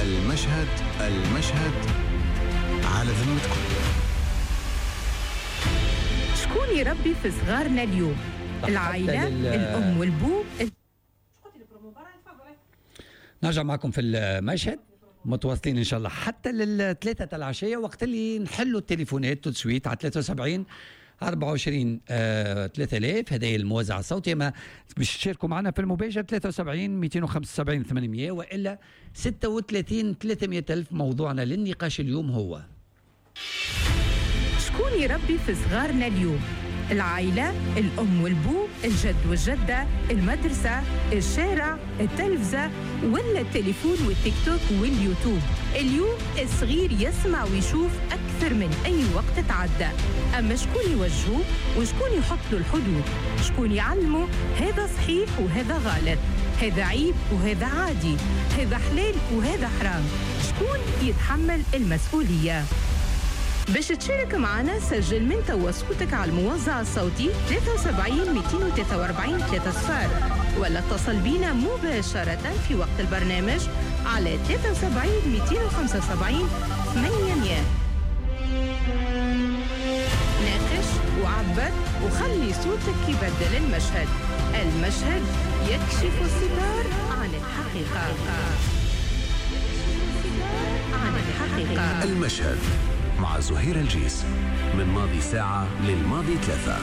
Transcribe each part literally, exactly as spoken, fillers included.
المشهد المشهد على ذمتكم. شكون يربي في صغارنا اليوم؟ العائلة، الأم والبو. نرجع معكم في المشهد متواصلين ان شاء الله حتى للثلاثة تاع العشيه، وقت اللي نحلوا التليفونات تسويت على ثلاثة وسبعين أربعة وعشرين آه ثلاثة آلاف. هذا الموزع الصوتي. ما باش تشاركوا معنا في المباشر ثلاثة وسبعين مئتين وخمسة وسبعين ثمانمئة والا ستة وثلاثين ثلاثمئة ألف. موضوعنا للنقاش اليوم هو شكون يربي في صغارنا اليوم؟ العائلة، الأم والبو، الجد والجدة، المدرسة، الشارع، التلفزة، ولا التليفون والتيك توك واليوتيوب. اليوم الصغير يسمع ويشوف أكثر من أي وقت تعدى. أما شكون يوجهه وشكون يحط له الحدود؟ شكون يعلمه هذا صحيح وهذا غلط، هذا عيب وهذا عادي، هذا حلال وهذا حرام؟ شكون يتحمل المسؤولية؟ باش تشارك معنا سجل من توا صوتك على الموزع الصوتي ثلاثة وسبعين مئتين وثلاثة وأربعين ثلاثة صفار، ولا اتصل بينا مباشرة في وقت البرنامج على ثلاثة وسبعين مئتين وخمسة وسبعين ثمانمئة. ناقش وعبر وخلي صوتك يبدل المشهد. المشهد يكشف الستار عن الحقيقة. عن الحقيقة. المشهد مع زهير الجيس، من ماضي ساعة للماضي ثلاثة.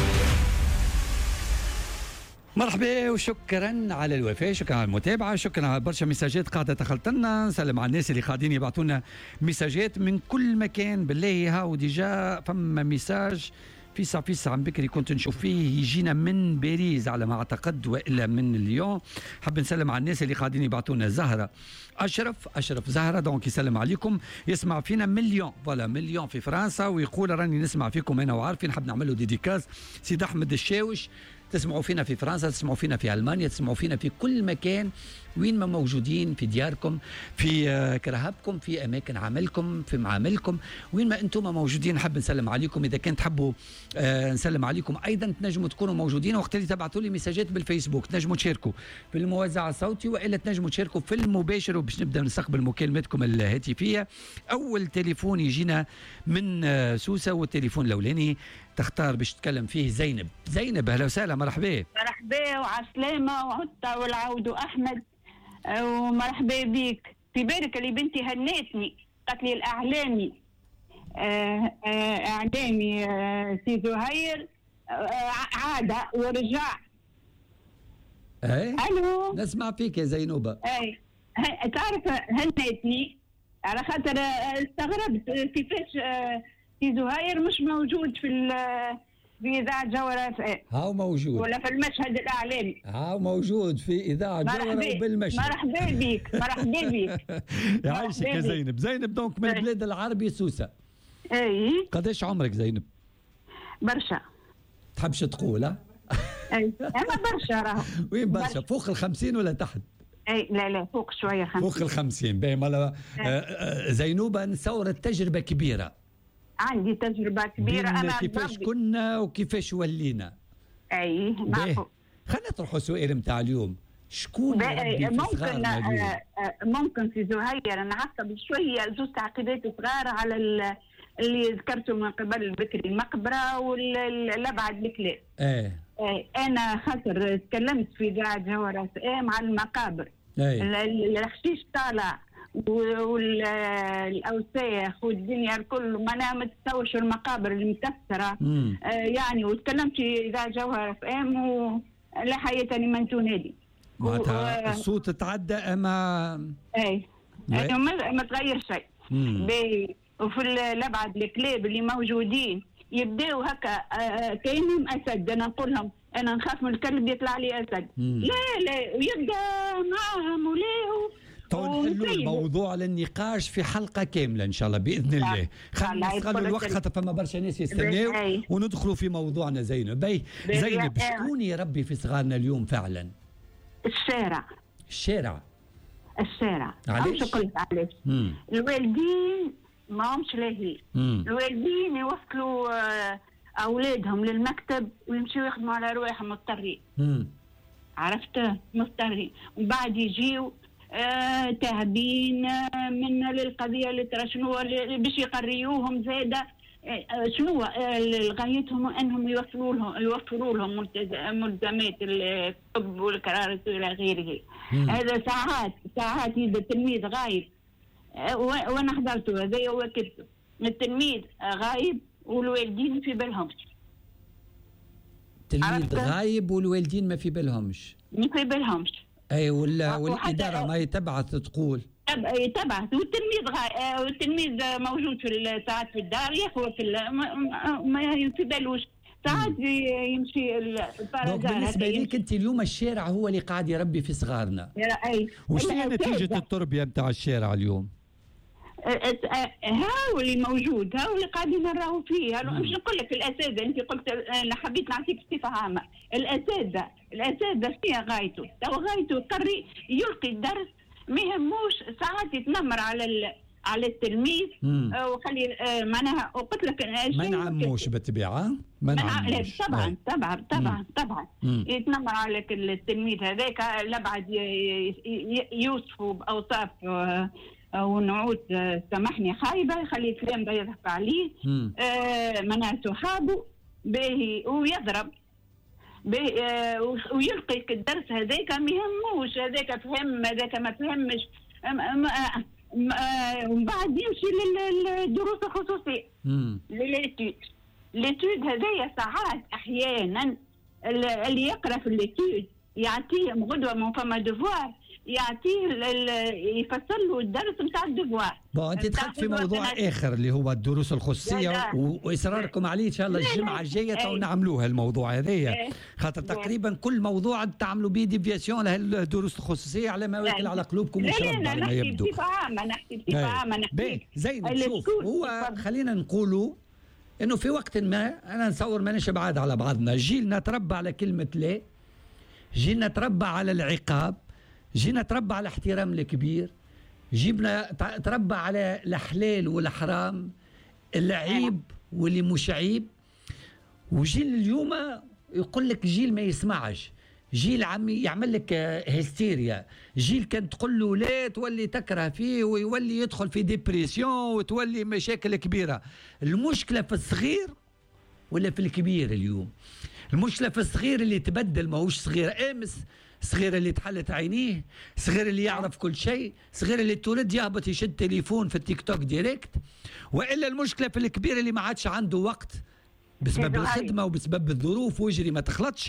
مرحبا وشكرا على الوفاء، شكرا على المتابعة، شكرا على برشا ميساجات قاعدة دخلت لنا. نسلم على الناس اللي قاعدين يبعثوا لنا ميساجات من كل مكان. بالله هاو ديجا فما ميساج فيسع فيسع عن بكري كنت نشوف فيه يجينا من باريس على ما اعتقد والا من ليون. حاب نسلم على الناس اللي قاعدين يبعثوا لنا. زهره اشرف اشرف زهره دونك يسلم عليكم، يسمع فينا مليون فوالا مليون في فرنسا، ويقول راني نسمع فيكم انا وعارفين. نحب نعمل له ديديكاس. سيد احمد الشاوش، تسمعوا فينا في فرنسا، تسمعوا فينا في المانيا، تسمعوا فينا في كل مكان وين ما موجودين، في دياركم، في كرهبكم، في اماكن عملكم، في معاملكم، وين ما انتم موجودين. نحب نسلم عليكم. اذا كنت تحبوا آه نسلم عليكم ايضا تنجموا تكونوا موجودين وقت اللي تبعتوا لي مساجات بالفيسبوك، تنجموا تشاركوا في الموزع الصوتي والا تنجموا تشاركوا في المباشر. وباش نبدا نستقبل مكالمتكم الهاتفيه. اول تليفون يجينا من آه سوسه، والتليفون الاولاني تختار باش تتكلم فيه زينب. زينب اهلا وسهلا. مرحبا. مرحبا وعسلامه وعطا والعود احمد ومرحبا بيك. في بالك اللي بنتي هنيتني قالت لي الاعلامي آه آه اعلامي آه سي زهير آه عاد ورجع. ايه الو نسمع فيك يا زينوبه. اي تعرف هنيتني على خاطر استغربت كيفاش آه سي زهير مش موجود في في إذاعة جوهرة اف ام. هاو موجود ولا في المشهد الإعلامي. هاو موجود في إذاعة جوهرة وبالمشهد. مرحبا بيك مرحبا بيك. يعيشك يا زينب. زينب دونك من البلاد العربي سوسة. اي. قداش عمرك زينب؟ برشا. تحبش تقول ها؟ اي أنا برشا راهو. وين برشا؟ برشا. فوق الخمسين ولا تحت؟ اي لا لا فوق شوية خمسين. فوق الخمسين. باهي مالا زينوبة نصور التجربة كبيرة. عندي تجربة كبيرة أنا كيفاش كنا وكيفاش ولينا. أي معقول. خلينا نطرحوا سؤال متاع اليوم. شكون ممكن ممكن في زهير نعقب شوية زوج تعقيدات صغار على اللي ذكرته من قبل بكري، المقبرة والأبعد الكلام. ايه أنا خاطر تكلمت في إذاعة جوهرة اف ام على المقابر. ايه الحشيش طالع والاوساخ والدنيا الكل، ما انا ما تتسوش المقابر المكسره. آه يعني وتكلمت اذا جوهر اف ام ولا حياه لمن تنادي. معناتها الصوت تعدى اما اي يعني ما, ما تغير شيء. وفي الابعد الكلاب اللي موجودين يبداو هكا آه كاينهم اسد. انا نقول لهم انا نخاف من الكلب يطلع لي اسد. مم. لا لا ويبدا معاهم ولا نحلوا الموضوع للنقاش في حلقة كاملة إن شاء الله بإذن الله. خلينا نستغلوا الوقت خاطر فما برشا ناس يستناو وندخلوا في موضوعنا. زينب باهي زينب شكون يربي في صغارنا اليوم فعلا؟ الشارع. الشارع الشارع علاش؟ قلت علاش؟ الوالدين ما همش لاهين. الوالدين يوصلوا أولادهم للمكتب ويمشوا يخدموا على رواحهم مضطرين. عرفت مضطرين وبعد يجيو آه تهبين آه من القضيه اللي ترى شنو باش يقريوهم زاده آه شنو آه غايتهم انهم يوفروا لهم يوفروا لهم ملزمات الطب والكرارس والى غيره. هذا ساعات ساعات اذا التلميذ غايب آه وانا حضرته هذا وكتبته، التلميذ غايب والوالدين في بالهمش. التلميذ غايب والوالدين ما في بالهمش. ما في بالهمش. اي ولا والاداره ما يتبعث تقول. يتبعث والتلميذ غايب والتلميذ موجود في ساعات في الدار يخوى في ما في بالوش ساعات يمشي البارازار. بالنسبه ليك انت اليوم الشارع هو اللي قاعد يربي في صغارنا. اي وش هي نتيجه التربيه نتاع الشارع اليوم؟ هاو اللي موجود، هاو اللي قاعدين نراو فيه. مش نقول لك الاساتذه، انت قلت انا حبيت نعطيك صفه عامه. الاساتذه الاساتذه فيها غايته، تو غايته يقري يلقي الدرس ما يهموش ساعات يتنمر على ال... على التلميذ آه وخلي آه معناها وقلت لك ما نعموش بالطبيعه ما نعموش طبعا طبعا طبعا طبعا يتنمر على التلميذ هذاك لبعد يوصفوا باوصاف آه ونعود سامحني خايبه يخلي الكلام ده يضحك عليه آه معناها صحابه باهي ويضرب باهي آه ويلقي الدرس هذاك ما يهموش هذاك فهم هذاك ما فهمش ومن بعد يمشي للدروس الخصوصيه للاتيود. الاتيود هذايا ساعات احيانا اللي يقرا في الاتيود يعطيهم غدوه من فما ديفوار يعطيه يفسر له الدرس نتاع الديفوار. بون انت دخلت في موضوع اخر اللي هو الدروس الخصوصيه واصراركم عليه ان شاء الله الجمعه الجايه تو نعملوها الموضوع هذايا خاطر تقريبا كل موضوع تعملوا به ديفياسيون للدروس الخصوصيه على ما واكل على قلوبكم وش رب على ما يبدو. نحكي بصفه عامه نحكي بصفه عامه نحكي زين. شوف هو خلينا نقولوا انه في وقت ما انا نصور ماناش بعاد على بعضنا، جيلنا تربى على كلمه لا، جيلنا تربى على العقاب، جينا تربى على احترام الكبير، جيبنا تربى على الحلال والحرام، العيب واللي مش عيب. وجيل اليوم يقول لك جيل ما يسمعش، جيل عم يعمل لك هستيريا، جيل كان تقول له لا تولي تكره فيه ويولي يدخل في ديبريسيون وتولي مشاكل كبيره. المشكله في الصغير ولا في الكبير اليوم؟ المشكله في الصغير اللي تبدل، ماهوش صغير امس، صغير اللي تحلت عينيه، صغير اللي يعرف كل شيء، صغير اللي تولد يهبط يشد تليفون في التيك توك ديريكت. والا المشكله في الكبير اللي ما عادش عنده وقت بسبب الخدمه وبسبب الظروف ويجري ما تخلطش.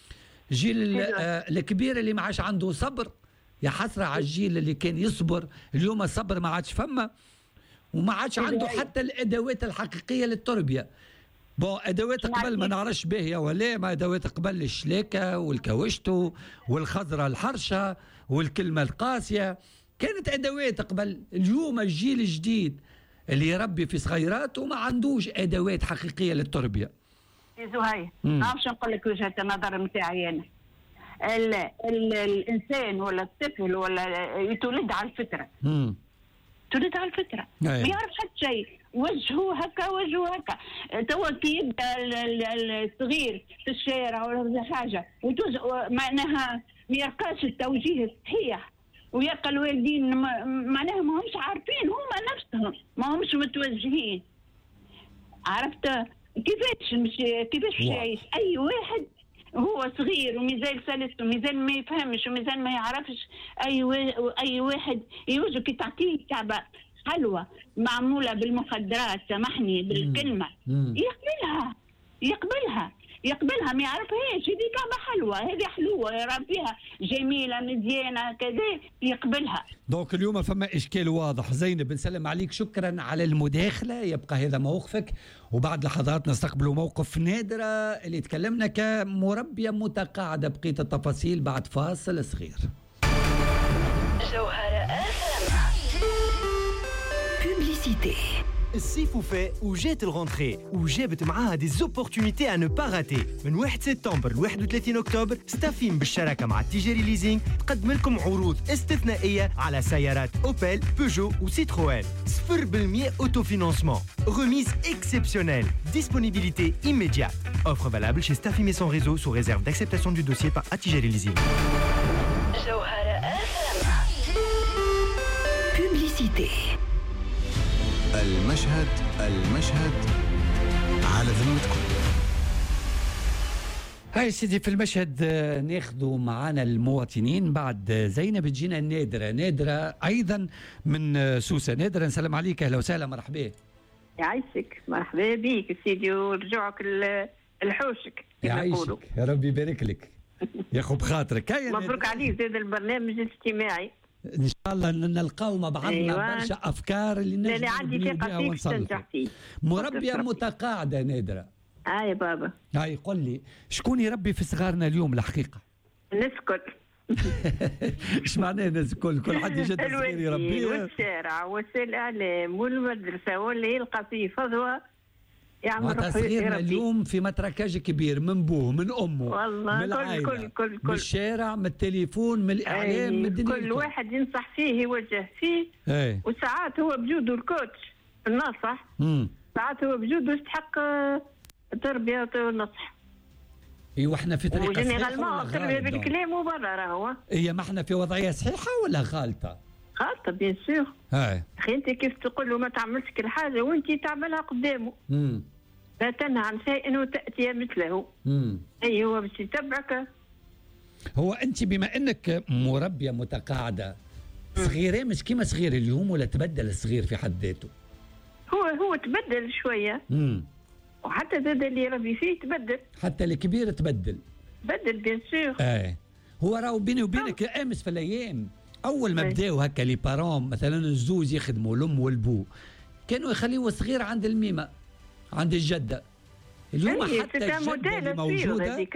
جيل الكبير اللي ما عادش عنده صبر، يا حسره على الجيل اللي كان يصبر، اليوم الصبر ما عادش فما وما عادش عنده حتى الادوات الحقيقيه للتربيه. بون ادوات قبل ما نعرفش باهيه ولا ما ادوات قبل الشلاكه والكوشتو والخضره الحرشه والكلمه القاسيه كانت ادوات قبل. اليوم الجيل الجديد اللي يربي في صغيراته ما عندوش ادوات حقيقيه للتربيه. زهير ما نعرفش نقول لك وجهه النظر نتاعي انا. ال ال الانسان ولا الطفل ولا يتولد على الفطره. امم تولد على الفطره ما يعرف حتى شيء، وجهه هكا وجهه هكا. توا كي يبدا الصغير في الشارع ولا حاجه معناها ما يلقاش التوجيه الصحيح ويلقى الوالدين معناها ما همش عارفين هما نفسهم ما همش متوجهين. عرفت كيفاش مش كيفاش يعيش اي واحد هو صغير ومازال سلس ومازال ما يفهمش ومازال ما يعرفش. اي اي واحد يوجد كي تعطيه كعبه حلوه معموله بالمخدرات سامحني بالكلمه يقبلها يقبلها يقبلها ما يعرفهاش هذه كعبه حلوه هذه حلوه يرى فيها جميله مزيانه كذا يقبلها. دونك اليوم فما اشكال واضح. زينب نسلم عليك، شكرا على المداخله، يبقى هذا موقفك. وبعد لحظات نستقبلوا موقف نادره اللي تكلمنا كمربيه متقاعده. بقيه التفاصيل بعد فاصل صغير. جوهرة بوبليسيتي. الصيف وفاء وجات الغونتري وجابت معاها دي زوبورتونيتي ا نو با راتي. من واحد سبتمبر ل واحد وثلاثين اكتوبر ستافين بالشراكه مع تيجيري ليزينغ تقدم لكم عروض استثنائيه على سيارات اوبل بيجو وسيتروين. صفر بالمية اوتو فينانسمون. Remise exceptionnelle. Disponibilité immédiate. Offre valable chez Staffy Maison Réseau sous réserve d'acceptation du dossier par Attijari Leasing. جوهرة بوبليسيتي. المشهد المشهد على ذمتكم. هاي سيدي في المشهد ناخذوا معنا المواطنين. بعد زينب تجينا نادرة. نادرة أيضا من سوسة. نادرة نسلم عليك، أهلا وسهلا، مرحبا. يعيشك، مرحبا بيك سيدي ورجوعك لحوشك. يعيشك يا ربي يبارك لك يا خو بخاطرك. مبروك عليك زاد البرنامج الاجتماعي. ان شاء الله نلقاو مع بعضنا أيوة. برشا افكار اللي نجم لا عندي ثقه فيك تنجح فيه. مربيه متقاعده نادره. اه يا بابا. هاي قل لي شكون يربي في صغارنا اليوم الحقيقه؟ الناس الكل. ايش معناه الناس الكل؟ كل حد يجد صغير يربيه. والشارع وسائل الاعلام والمدرسه واللي يلقى فيه فضوى يعمل صغيرنا اليوم في متركاج كبير من بوه من امه والله من العائله كل كل كل من الشارع من التليفون من الاعلام من الدنيا كل واحد ينصح فيه يوجه فيه. أي. وساعات هو بجوده الكوتش الناصح. امم ساعات هو بجوده يستحق تربيه ونصح. ايوه احنا في طريقه صحيحه تربيه بالكلام وبرا راهو. هي ما احنا في وضعيه صحيحه ولا غالطه؟ غالطه بيان سور. اي اخي انت كيف تقول له ما تعملش كل حاجه وانت تعملها قدامه. امم لا تنهى عن شيء وتاتي مثله. امم اي هو باش يتبعك. هو انت بما انك مربيه متقاعده، صغيره مش كيما صغير اليوم ولا تبدل الصغير في حد ذاته؟ هو هو تبدل شويه. امم وحتى زاد اللي يربي فيه تبدل. حتى الكبير تبدل. بدل بيان سور. ايه هو راهو بيني وبينك امس في الايام اول ما بداوا هكا لي بارون مثلا الزوز يخدموا الام والبو كانوا يخليوه صغير عند الميمه عند الجده. اليوم حتى الجده اللي موجوده